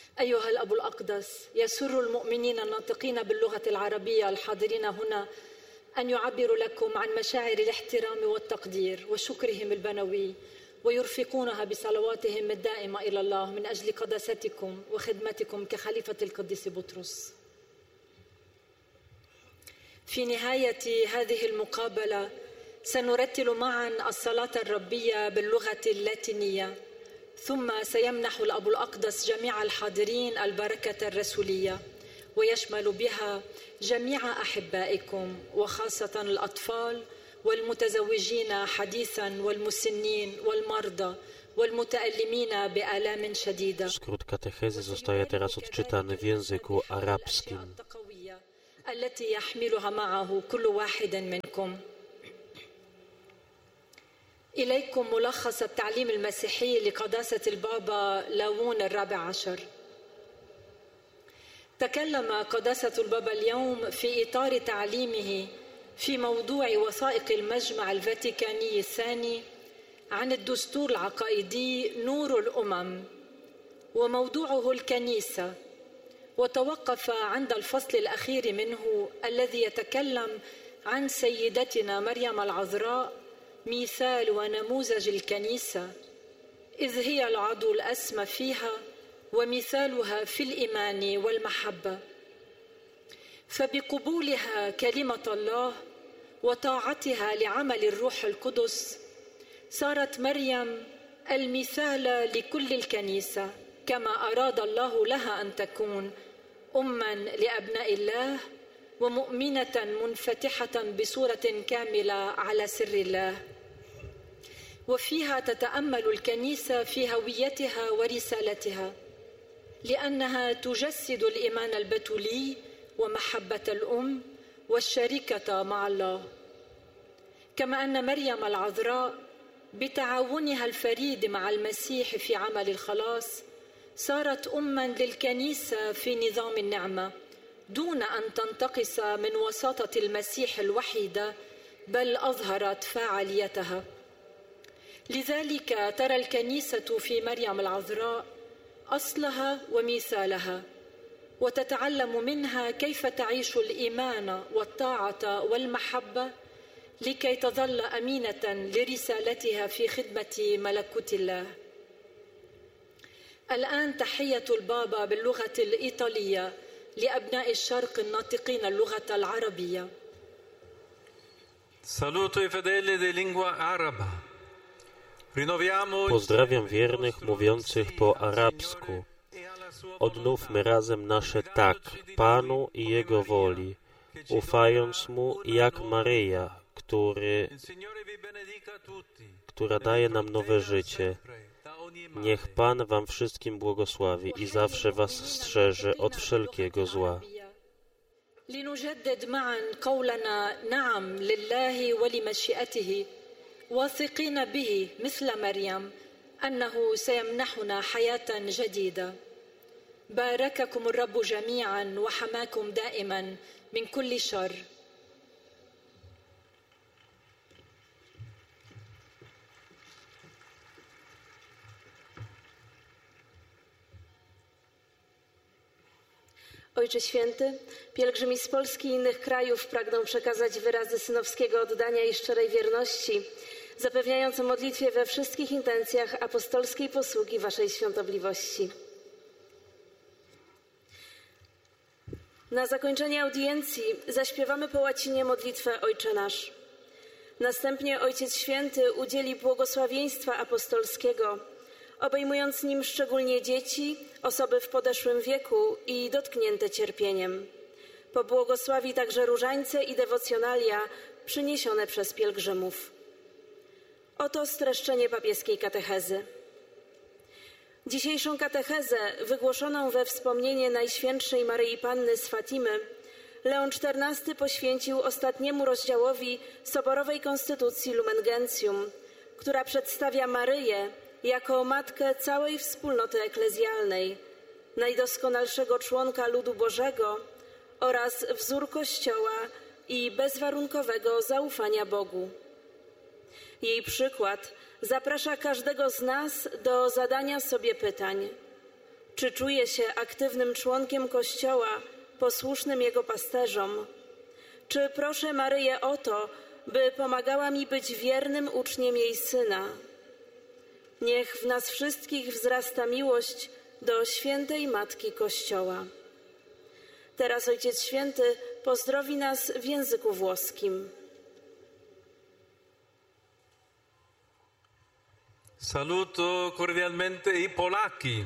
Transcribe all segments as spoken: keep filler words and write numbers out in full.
أيها الأب الأقدس، يسر المؤمنين الناطقين باللغة العربية الحاضرين هنا أن يعبروا لكم عن مشاعر الاحترام والتقدير وشكرهم البنوي، ويرفقونها بصلواتهم الدائمة إلى الله من أجل قداستكم وخدمتكم كخليفة القديس بطرس. في نهاية هذه المقابلة سنرتل معا الصلاة الربية باللغة اللاتينية، ثم سيمنح الأب الأقدس جميع الحاضرين البركة الرسولية، ويشمل بها جميع أحبائكم وخاصة الأطفال والمتزوجين حديثا والمسنين والمرضى والمتألمين بآلام شديدة. Skrót katechezy zostaje teraz odczytany w języku arabskim. التي يحملها معه كل واحد منكم. إليكم ملخص التعليم المسيحي لقداسة البابا لاون الرابع عشر. تكلم قداسة البابا اليوم في إطار تعليمه في موضوع وثائق المجمع الفاتيكاني الثاني عن الدستور العقائدي نور الأمم، وموضوعه الكنيسة، وتوقف عند الفصل الأخير منه الذي يتكلم عن سيدتنا مريم العذراء مثال ونموذج الكنيسة، إذ هي العضو الأسمى فيها ومثالها في الإيمان والمحبة. فبقبولها كلمة الله وطاعتها لعمل الروح القدس صارت مريم المثال لكل الكنيسة، كما أراد الله لها أن تكون أماً لأبناء الله ومؤمنة منفتحة بصورة كاملة على سر الله. وفيها تتأمل الكنيسة في هويتها ورسالتها، لأنها تجسد الإيمان البتولي ومحبة الأم والشركة مع الله. كما أن مريم العذراء بتعاونها الفريد مع المسيح في عمل الخلاص صارت أماً للكنيسة في نظام النعمة، دون أن تنتقص من وساطة المسيح الوحيدة، بل أظهرت فاعليتها. لذلك ترى الكنيسة في مريم العذراء أصلها ومثالها، وتتعلم منها كيف تعيش الإيمان والطاعة والمحبة لكي تظل أمينة لرسالتها في خدمة ملكوت الله. الآن تحية البابا باللغة الإيطالية لأبناء الشرق الناطقين اللغة العربية. Saluto i fedeli di lingua araba. Pozdrawiam wiernych mówiących po arabsku. Odnówmy razem nasze tak Panu i Jego woli, ufając Mu jak Maryja, który, która daje nam nowe życie. Niech Pan wam wszystkim błogosławi i zawsze was strzeże od wszelkiego zła. لنجدد معا قولنا نعم لله ولمشيئته، واثقين به مثل مريم أنه سيمنحنا حياة جديدة. بارككم الرب جميعا وحماكم دائما من كل شر. Ojcze Święty, pielgrzymi z Polski i innych krajów pragną przekazać wyrazy synowskiego oddania i szczerej wierności, zapewniając o modlitwie we wszystkich intencjach apostolskiej posługi Waszej Świątobliwości. Na zakończenie audiencji zaśpiewamy po łacinie modlitwę Ojcze Nasz. Następnie Ojciec Święty udzieli błogosławieństwa apostolskiego, obejmując nim szczególnie dzieci, osoby w podeszłym wieku i dotknięte cierpieniem. Pobłogosławi także różańce i dewocjonalia przyniesione przez pielgrzymów. Oto streszczenie papieskiej katechezy. Dzisiejszą katechezę, wygłoszoną we wspomnienie Najświętszej Maryi Panny z Fatimy, Leon czternasty poświęcił ostatniemu rozdziałowi Soborowej Konstytucji Lumen Gentium, która przedstawia Maryję jako matkę całej wspólnoty eklezjalnej, najdoskonalszego członka ludu Bożego oraz wzór Kościoła i bezwarunkowego zaufania Bogu. Jej przykład zaprasza każdego z nas do zadania sobie pytań: Czy czuję się aktywnym członkiem Kościoła, posłusznym Jego pasterzom? Czy proszę Maryję o to, by pomagała mi być wiernym uczniem jej Syna? Niech w nas wszystkich wzrasta miłość do świętej Matki Kościoła. Teraz Ojciec Święty pozdrowi nas w języku włoskim. Saluto cordialmente i polacchi.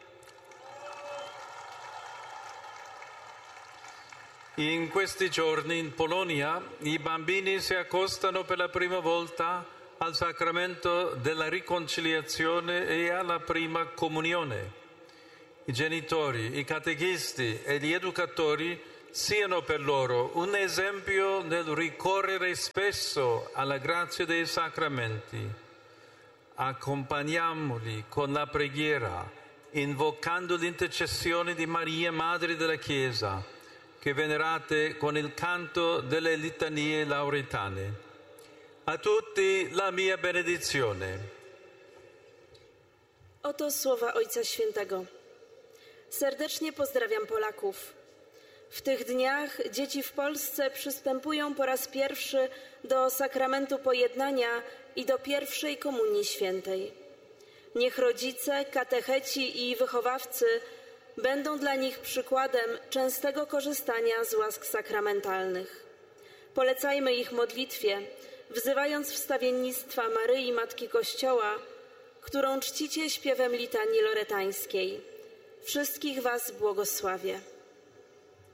In questi giorni in Polonia i bambini si accostano per la prima volta al sacramento della riconciliazione e alla prima comunione. I genitori, i catechisti e gli educatori siano per loro un esempio nel ricorrere spesso alla grazia dei sacramenti. Accompagniamoli con la preghiera, invocando l'intercessione di Maria, Madre della Chiesa, che venerate con il canto delle litanie lauretane. A tutti la mia benedizione. Oto słowa Ojca Świętego. Serdecznie pozdrawiam Polaków. W tych dniach dzieci w Polsce przystępują po raz pierwszy do sakramentu pojednania i do pierwszej komunii świętej. Niech rodzice, katecheci i wychowawcy będą dla nich przykładem częstego korzystania z łask sakramentalnych. Polecajmy ich modlitwie, wzywając wstawiennictwa Maryi Matki Kościoła, którą czcicie śpiewem litanii loretańskiej. Wszystkich was błogosławię.